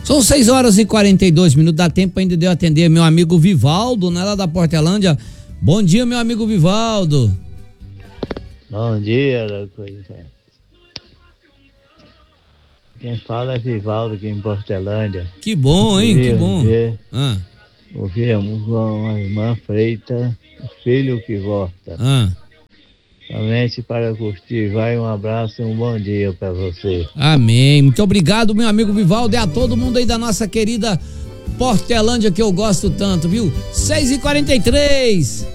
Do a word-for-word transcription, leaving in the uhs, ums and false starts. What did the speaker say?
São seis horas e quarenta e dois minutos, dá tempo ainda de eu atender meu amigo Vivaldo, né, lá da Portelândia. Bom dia, meu amigo Vivaldo. Bom dia, coisa. Quem fala é Vivaldo aqui em Portelândia. Que bom, hein? Que bom. Ver, ah. Ouvimos uma irmã Freita, o filho que volta. Ah. Somente para curtir. Vai, um abraço e um bom dia para você. Amém. Muito obrigado, meu amigo Vivaldo, e a todo mundo aí da nossa querida Portelândia que eu gosto tanto, viu? seis e quarenta e três.